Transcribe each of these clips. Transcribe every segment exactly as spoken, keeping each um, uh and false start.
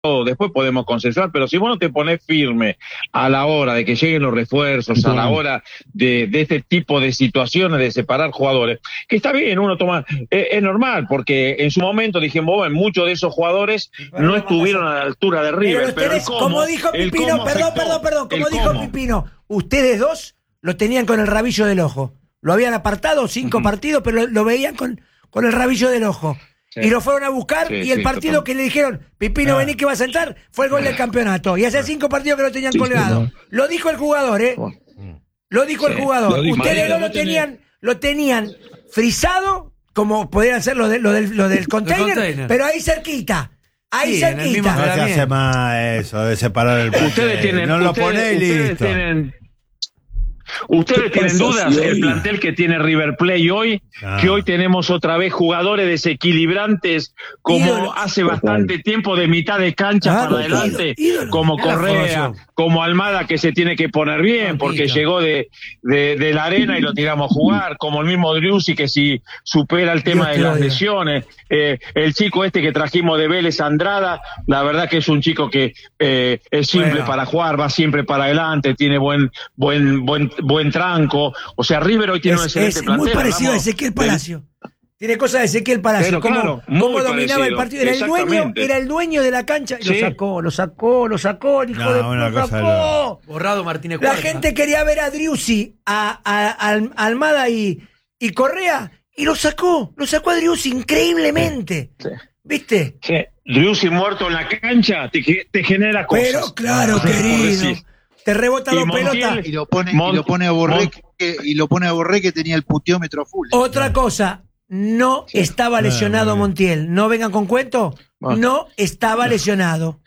después podemos consensuar, pero si vos no te pones firme a la hora de que lleguen los refuerzos, a la hora de, de este tipo de situaciones, de separar jugadores, que está bien, uno toma, es, es normal, porque en su momento dijimos, bueno, muchos de esos jugadores no estuvieron a la altura de River, pero, pero ustedes, el cómo, como dijo Pipino, perdón, afectó, perdón, perdón, como dijo cómo. Pipino, ustedes dos lo tenían con el rabillo del ojo. Lo habían apartado cinco uh-huh. partidos, pero lo, lo veían con, con el rabillo del ojo. Sí. Y lo fueron a buscar sí, y el sí, partido total. que le dijeron, Pipino, ah. vení que vas a entrar, fue el gol del campeonato. Y hace cinco partidos que lo tenían sí, colgado. Sí, no. Lo dijo el jugador, ¿eh? Lo dijo sí, el jugador. Lo Ustedes no lo tenían, lo tenían frisado, como podían hacer lo, de, lo, del, lo del container, container, pero ahí cerquita. Ahí sí, cerquita. No se hace más eso de separar el partido. Ustedes tienen, no lo ustedes, ponés y listo. Tienen, ¿Ustedes tienen dudas el plantel que tiene River Plate hoy? Ah. Que hoy tenemos otra vez jugadores desequilibrantes como ídolo. Hace bastante tiempo de mitad de cancha ah, para adelante, ídolo. Como Era Correa, como Almada que se tiene que poner bien porque llegó de, de, de la arena y lo tiramos a jugar, como el mismo Driussi que si supera el tema Dios de las odia. lesiones, eh, el chico este que trajimos de Vélez Andrada, la verdad que es un chico que eh, es simple bueno. para jugar, va siempre para adelante, tiene buen buen buen buen tranco, o sea, River hoy tiene es, un excelente es plantel. Es muy parecido hablamos, a Ezequiel Palacio. ¿Eh? Tiene cosas de Ezequiel Palacio. Pero, cómo, claro, cómo dominaba el partido. Era el dueño, era el dueño de la cancha. Y sí. lo sacó, lo sacó, lo sacó, el hijo no, de una lo cosa sacó. Lo... Borrado Martínez La Cuarta. gente quería ver a Driussi, a, a, a Almada y, y Correa, y lo sacó, lo sacó a Driussi increíblemente. Sí. ¿Viste? Sí. Driussi muerto en la cancha te, te genera cosas. Pero claro, no, querido. Te rebota dos pelotas. Y lo pone, Mont- y lo pone a Borré que, y lo pone a Borré que tenía el puteómetro full. Otra no. cosa, no sí. estaba lesionado no, no, Montiel. No vengan con cuento. No, no estaba no. lesionado.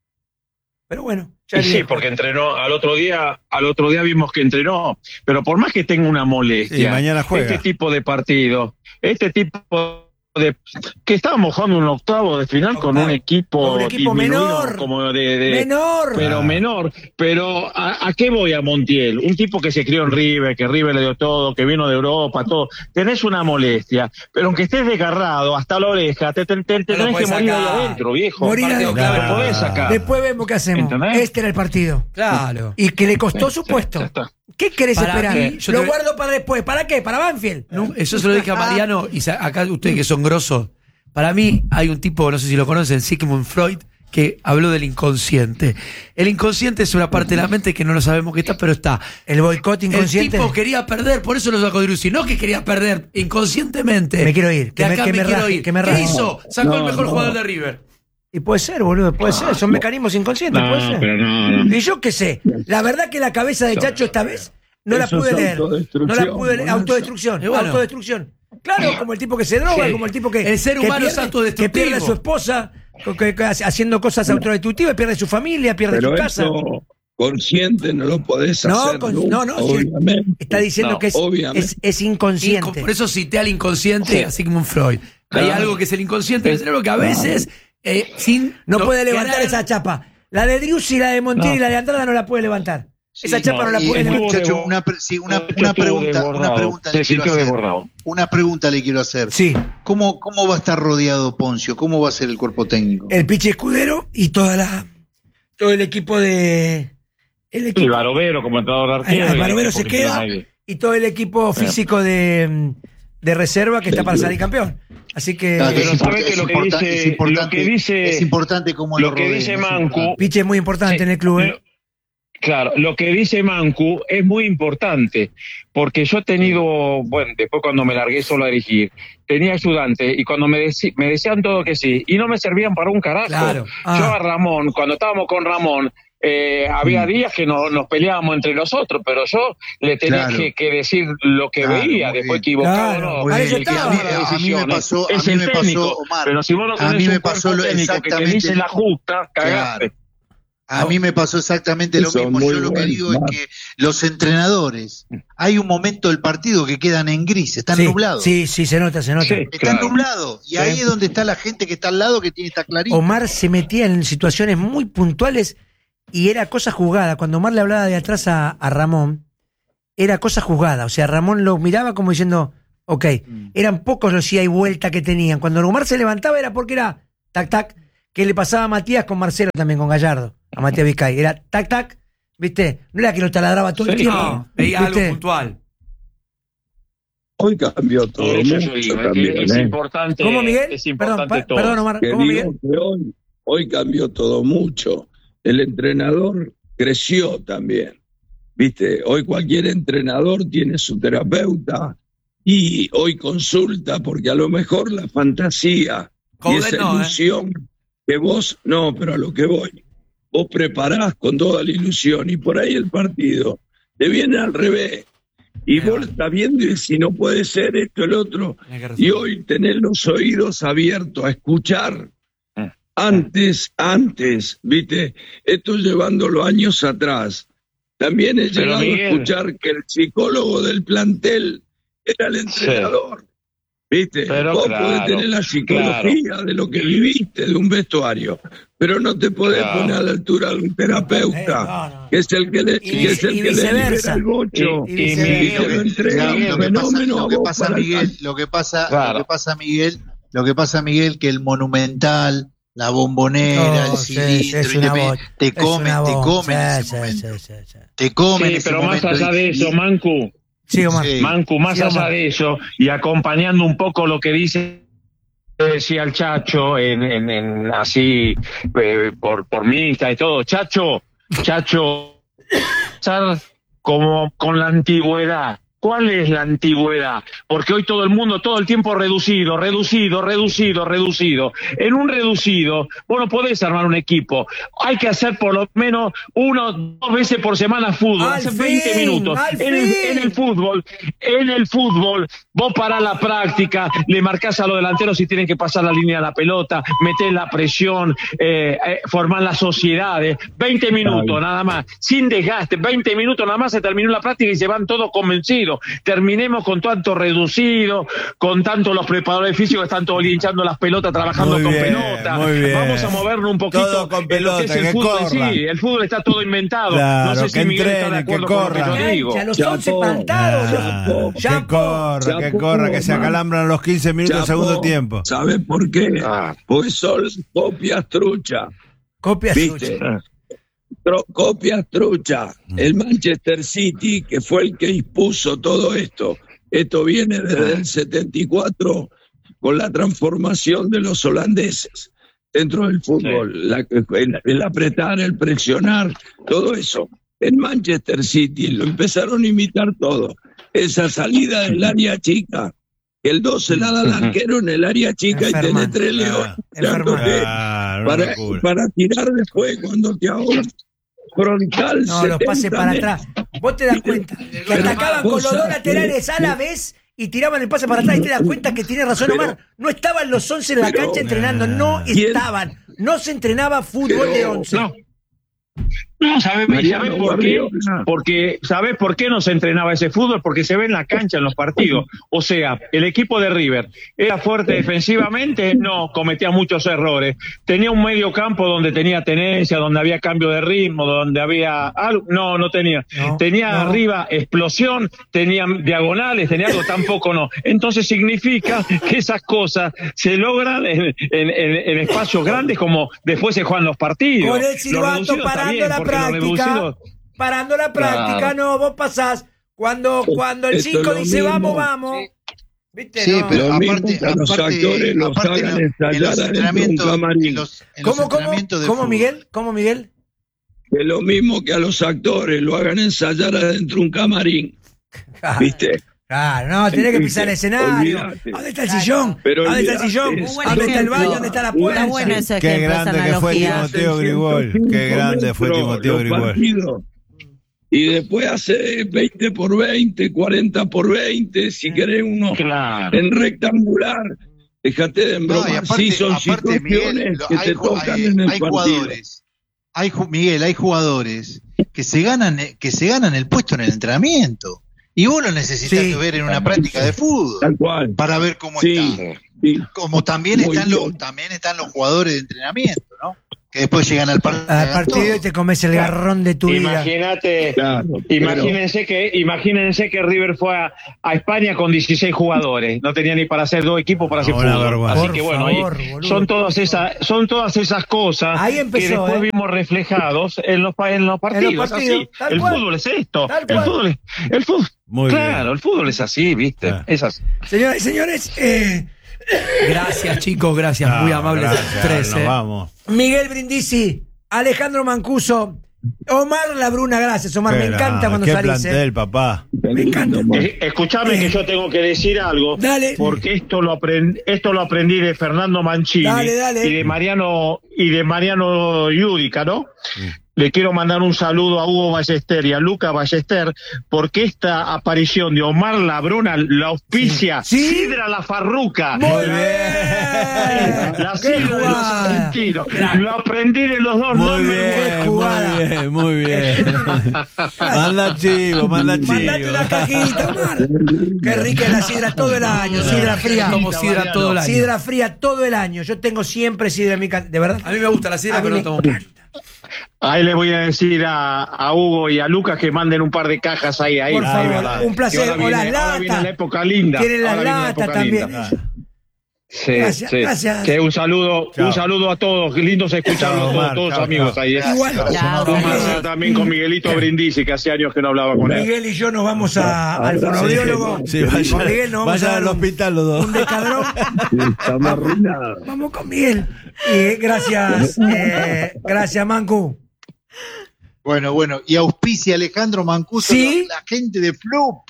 Pero bueno. Y sí, porque entrenó al otro día, al otro día vimos que entrenó, pero por más que tenga una molestia, sí, mañana juega. Este tipo de partido, este tipo de que estábamos jugando un octavo de final con un equipo, un equipo menor, como de, de menor, pero ah. menor, pero ¿a, ¿a qué voy a Montiel? Un tipo que se crió en River, que River le dio todo, que vino de Europa, todo, tenés una molestia, pero aunque estés desgarrado hasta la oreja, te, te, te, te tenés que morir ahí adentro, viejo. Morir adentro, claro. Te podés sacar. Después vemos qué hacemos. ¿Entendés? Este era el partido. Claro. Y que le costó su puesto. ¿Qué querés para esperar? Que, Lo te... guardo para después. ¿Para qué? ¿Para Banfield? No, eso se lo dije a Mariano y acá ustedes que son grosos. Para mí hay un tipo, no sé si lo conocen, Sigmund Freud, que habló del inconsciente. El inconsciente es una parte de la mente que no lo sabemos qué está, pero está. El boicot inconsciente. El tipo quería perder, por eso lo sacó Driussi. No que quería perder inconscientemente. Me quiero ir. Que me, acá que me, me quiero raje, ir. Que me ¿Qué hizo? Sacó no, el mejor no. jugador de River. Y puede ser, boludo, puede ser. Son mecanismos inconscientes, no, puede ser. Pero no, no. Y yo qué sé. La verdad que la cabeza de Chacho esta vez no la pude leer. No la pude leer. Autodestrucción. Bueno. Autodestrucción. Claro, como el tipo que se droga, sí. como el tipo que. El ser humano que es autodestructivo. Que pierde a su esposa, que, que, haciendo cosas autodestructivas, pierde su familia, pierde pero su casa. Consciente no lo podés no, hacer. Con, nunca, no, no, obviamente. Está diciendo no, que es, es, es inconsciente. Inco, por eso cité al inconsciente sí. a Sigmund Freud. Hay claro. algo que es el inconsciente del cerebro que a veces, eh, sin. No, no puede levantar querer... esa chapa. La de Driussi, la de Montiel no. y la de Andrada no la puede levantar. Sí, esa chapa no, no la puede levantar. Muchacho, una, sí, una, una pregunta, una pregunta le quiero hacer. Una pregunta le quiero hacer. Sí. ¿Cómo, ¿Cómo va a estar rodeado Poncio? ¿Cómo va a ser el cuerpo técnico? El Pichi Escudero y toda la todo el equipo de el equipo. Y Barovero como entrenador arquero. El Barovero se queda y todo el equipo físico de, de reserva que está para salir campeón. Así que, no, que pero sabes que lo que dice es importante, lo que dice es importante cómo lo, lo que rodeen, dice Mancu. Pichi es muy importante sí, en el club. ¿eh? Claro, lo que dice Mancu es muy importante, porque yo he tenido, bueno, después cuando me largué solo a dirigir, tenía ayudante y cuando me, deci- me decían todo que sí, y no me servían para un carajo. Claro. Ah. Yo a Ramón, cuando estábamos con Ramón, eh, había días que no, nos peleábamos entre nosotros, pero yo le tenía claro. que, que decir lo que claro, veía, después equivocado claro, no. El que a, toma mí, a mí me pasó, es a mí el me técnico, pasó, Omar, pero si vos no tenés a mí me un pasó lo, técnico que te dice la justa, cagaste. Claro. A mí me pasó exactamente lo Eso mismo. Yo lo bueno, que digo man. es que los entrenadores, hay un momento del partido que quedan en gris, están sí, nublados. Sí, sí, se nota, se nota. Sí, están claro. nublados. Y sí. ahí es donde está la gente que está al lado que tiene que estar clarito. Omar se metía en situaciones muy puntuales y era cosa jugada. Cuando Omar le hablaba de atrás a, a Ramón, era cosa jugada. O sea, Ramón lo miraba como diciendo, ok, mm. eran pocos los ida y vuelta que tenían. Cuando Omar se levantaba era porque era tac, tac. que le pasaba a Matías con Marcelo también, con Gallardo, a Matías Vizcay. Era tac, tac, ¿viste? No era que lo taladraba todo el Sí, tiempo. no, veía algo ¿viste? puntual. Hoy cambió todo Por eso yo mucho digo, es, también, que es ¿eh? importante. ¿Cómo, Miguel? Es Perdón, importante pa- todo. perdón, Omar. Que ¿Cómo, digo Miguel? que hoy, hoy cambió todo mucho. El entrenador creció también. Viste, hoy cualquier entrenador tiene su terapeuta y hoy consulta porque a lo mejor la fantasía y Coudet esa no, ¿eh? ilusión que vos, no, pero a lo que voy, vos preparás con toda la ilusión y por ahí el partido te viene al revés. Y Ahí va. vos estás viendo y si no puede ser esto, el otro. Tenés que resolver. Y hoy tener los oídos abiertos a escuchar. Antes, antes, viste, esto llevándolo años atrás. También he Pero, llegado Miguel. a escuchar que el psicólogo del plantel era el entrenador. Viste, Pero vos claro, podés tener la psicología de lo que viviste de un vestuario, pero no te podés Claro. poner a la altura de un terapeuta, Eh, no, no. que es el que le, Y que es el vice- y que le libera viceversa. el bocho Y Y y, viceversa. te lo entrega Lo un que pasa, fenómeno lo a que vos pasa, para el Miguel, lo que pasa, Claro. lo que pasa, Miguel, lo que pasa, Miguel, que el Monumental, la Bombonera, No, el sí, cilindro, es una independiente, voz- te es comen, una te voz. comen en Sí, ese sí, momento, sí, sí, sí. te comen Sí, en ese pero más momento. allá y- de eso, y- Mancu, Sí, Omar. Sí. Mancu, más Sí, allá Omar. de eso, y acompañando un poco lo que dice decía el Chacho en, en, en así eh, por por Minsta y todo, Chacho, Chacho, estar como con la antigüedad. ¿Cuál es la antigüedad? Porque hoy todo el mundo, todo el tiempo reducido, reducido, reducido, reducido. En un reducido, vos no podés armar un equipo. Hay que hacer por lo menos uno, dos veces por semana fútbol, Al hacer veinte fin, minutos. al En el, fin. en el fútbol, en el fútbol, vos parás la práctica, le marcás a los delanteros si tienen que pasar la línea de la pelota, metés la presión, eh, eh, formar las sociedades. veinte minutos nada más, sin desgaste, veinte minutos nada más se terminó la práctica y se van todos convencidos. Terminemos con tanto reducido, con tanto los preparadores físicos están todos hinchando las pelotas, trabajando Muy con bien, pelota. muy bien. Vamos a movernos un poquito Todo con en lo que es pelota, el que fútbol en corran. sí. El fútbol está todo inventado. Claro, no sé si que Miguel está de entrenen, que acuerdo con lo que corran. yo digo. Cancha, los Chapo. once plantados. Ah, los- que Chapo. corra, que Chapo, corra, que se man. acalambran los quince minutos del Chapo, segundo tiempo. ¿sabes por qué? Ah. Pues son copias truchas. Copia ¿Viste? suya. Tro- copias truchas. El Manchester City, que fue el que impuso todo esto. Esto viene desde el setenta y cuatro con la transformación de los holandeses dentro del fútbol. La- el, el apretar, el presionar, todo eso. En Manchester City lo empezaron a imitar todo. Esa salida del área chica. El dos se la da al arquero en el área chica y Enferma. tiene tres leones. Enferma. Claro, una Para, locura. para tirar después cuando te ahogas. Frontal. No, los pases setenta para metros. atrás. Vos te das cuenta que atacaban con los dos laterales a la vez y tiraban el pase para atrás y te das cuenta que tiene razón Pero- Omar. No estaban los once en la pero- cancha entrenando, no ¿Quién? estaban. No se entrenaba fútbol Pero- de once. No. No, ¿sabes Mariano ¿sabés por qué? Guardiola. Porque, ¿sabés por qué no se entrenaba ese fútbol? Porque se ve en la cancha, en los partidos. O sea, el equipo de River era fuerte defensivamente, no, cometía muchos errores. Tenía un medio campo donde tenía tenencia, donde había cambio de ritmo, donde había algo. No, no tenía. No, tenía no. arriba explosión, tenía diagonales, tenía algo, tampoco no. Entonces significa que esas cosas se logran en, en, en- en espacios grandes como después se juegan los partidos. Con el Los silbato reducidos está parando bien, la porque los práctica. reducidos- Parando la práctica, Claro. no, vos pasás. Cuando, cuando el Esto es cinco lo dice mismo. vamos, vamos. ¿Viste? Sí, No. pero Lo mismo aparte, que los aparte, actores los aparte hagan en los- ensayar en los adentro de un entrenamientos, camarín. en los, en los ¿Cómo, cómo? entrenamientos de ¿Cómo, fútbol. Miguel? ¿Cómo, Miguel? Que lo mismo que a los actores lo hagan ensayar adentro de un camarín. ¿Viste? Claro, no, tenés que pisar el ¿Viste? escenario. Olvídate. ¿Dónde está el sillón? Pero ¿Dónde está el olvídate. sillón? Muy buen ¿Dónde está el ejemplo. baño? ¿Dónde está la puerta? Está bueno ese Qué ejemplo, esa grande que fue analogía. Timoteo Grigol. Qué grande fue Timoteo Los Grigol. partidos. Y después hace veinte por veinte, cuarenta por veinte, si querés uno Claro. en rectangular. Déjate de No, y embromar. aparte, Sí, son aparte, Miguel, situaciones lo- que hay, te ju- tocan hay- en el hay partido. jugadores, hay ju- Miguel, hay jugadores que se ganan, que se ganan el puesto en el entrenamiento. Y vos lo necesitas Sí. ver en una práctica de fútbol Tal cual. para ver cómo Sí, está. sí. Como también Muy están bien. los, también están los jugadores de entrenamiento, ¿no? que después llegan al partido. Al partido y te comes el garrón de tu vida. Imagínate, Claro, imagínense que, imagínense que River fue a, a España con dieciséis jugadores, no tenía ni para hacer dos equipos para hacer Una fútbol. vergüenza. Así Por que bueno, favor, ahí boludo. son todas esas, son todas esas cosas Ahí empezó, que después ¿eh? vimos reflejados en los, pa- en los partidos. partidos, así. tal El cual. fútbol es esto, Tal el cual. fútbol es, el fútbol, Muy claro, bien. el fútbol es así, viste, Ah. es así. Señoras y señores, eh, Gracias, chicos, gracias. No, Muy amables gracias, tres. nos eh. vamos. Miguel Brindisi, Alejandro Mancuso, Omar Labruna, gracias, Omar. Qué Me encanta grande, cuando qué salís. plantel, eh. papá. Me encanta. Eh, Escuchame que yo tengo que decir algo, Dale. porque esto lo aprendí, esto lo aprendí de Fernando Mancini Dale, dale. y de Mariano y de Mariano Yudica, ¿no? Le quiero mandar un saludo a Hugo Ballester y a Luca Ballester, porque esta aparición de Omar Labruna la auspicia Sí. Sí. Sidra La Farruca. Muy bien. La Qué sidra de los jugada. argentinos. Lo aprendí de los dos Muy nombres. bien, jugada. muy bien, muy bien. Manda chivo, manda chivo. Mandate una cajita, Omar. Qué rica es la sidra todo el año, sidra fría. Como sidra todo el año. Sidra fría todo el año. Yo tengo siempre sidra en mi casa. ¿De verdad? A mí me gusta la sidra, A mí pero me no tomo. Ahí le voy a decir a, a Hugo y a Lucas que manden un par de cajas ahí. ahí Por ahí, favor, ¿verdad? un placer. Que ahora O las viene- ahora latas. viene la época linda. Tienen las Ahora viene la latas época también. linda. Sí, Gracias, sí. gracias. Que un saludo, Chao. un saludo a todos, lindos escucharlos Chao, todos, Omar, todos chao, amigos chao. ahí. ¿eh? Igual. Chao, Un Miguel. placer también con Miguelito Brindisi, que hace años que no hablaba con él. Miguel y yo nos vamos a, al fonoaudiólogo. Sí, vaya, Con Miguel nos vamos vaya a dar al un- hospital los dos. un descadrón. Estamos arruinados. Vamos con Miguel. Y gracias, eh, gracias, Mancu. Bueno, bueno, y auspicia Alejandro Mancuso, Sí. la, la gente de Flup.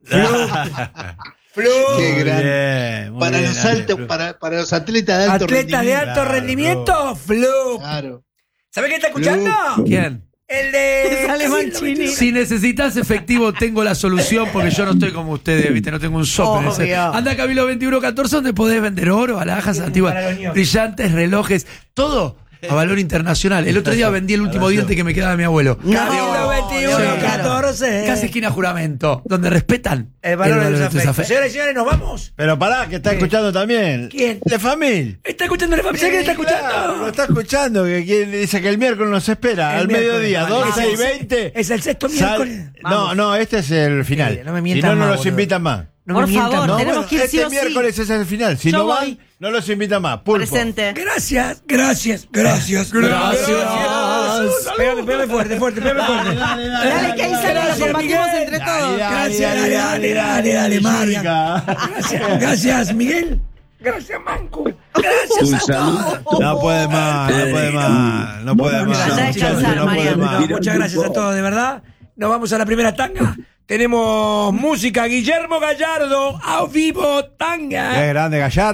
Flu. Qué Muy gran- bien, muy Para bien, los, Ale, altos, Flu. para, para los atletas de alto Atleta de rendimiento. alto Claro, rendimiento, Flu. Claro. ¿Sabés qué está escuchando? ¿Quién? El de. Sale Mancini. Si necesitas efectivo, tengo la solución porque yo no estoy como ustedes, ¿viste? No tengo un software. Obvio. ese. Anda a Cabildo veintiuno catorce donde podés vender oro, alhajas antiguas, Para los niños. brillantes, relojes, todo a valor internacional. El otro día vendí el último diente que me quedaba de mi abuelo. Cabildo veintiuno, Sí. catorce. Casi esquina juramento, donde respetan El valor de los tus afectos. afectos. Señoras y señores, nos vamos. Pero pará, que está escuchando también. ¿Quién? De familia. ¿Está escuchando la familia? ¿Quién está escuchando? Claro, lo está escuchando, que quiere- dice que el miércoles nos espera, El al miércoles. mediodía, Vale. doce y Es el- veinte. Es el sexto miércoles. No, no, este es el final. Sí, no me si mientan no, no más, los boludo. invitan más. No Por me mientan favor, más. No, tenemos bueno, que ir este sí o sí. miércoles es el final. Si Yo no voy. van, no los invitan más. Pulpo. Presente. Gracias, gracias, gracias. Gracias. Pégame, pégame fuerte, fuerte, pégame fuerte. Dale, que ahí sale, lo Gracias, compartimos Miguel. entre todos. Gracias, dale, dale, dale, dale, Marian. Gracias, gracias, Miguel. Gracias, Manco. Gracias Un a saludo. todos. No puede más, no puede más, no puede más. Vaya a descansar, no puede Mariano. más. No, muchas gracias a todos, de verdad. Nos vamos a la primera tanga. Tenemos música, Guillermo Gallardo, a vivo, tanga. Qué grande, Gallardo.